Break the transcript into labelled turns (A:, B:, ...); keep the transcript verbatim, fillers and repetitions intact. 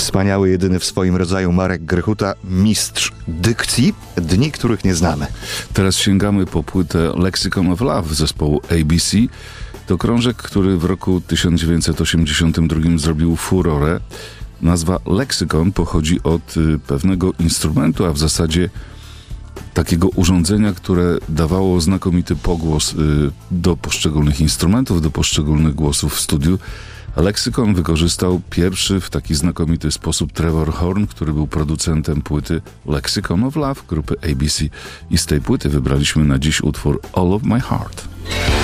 A: Wspaniały, jedyny w swoim rodzaju Marek Grechuta, mistrz dykcji, dni, których nie znamy.
B: Teraz sięgamy po płytę Lexicon of Love zespołu A B C. To krążek, który w roku tysiąc dziewięćset osiemdziesiątym drugim zrobił furorę. Nazwa leksykon pochodzi od y, pewnego instrumentu, a w zasadzie takiego urządzenia, które dawało znakomity pogłos y, do poszczególnych instrumentów, do poszczególnych głosów w studiu. Leksykon wykorzystał pierwszy w taki znakomity sposób Trevor Horn, który był producentem płyty Lexicon of Love grupy A B C. I z tej płyty wybraliśmy na dziś utwór All of My Heart.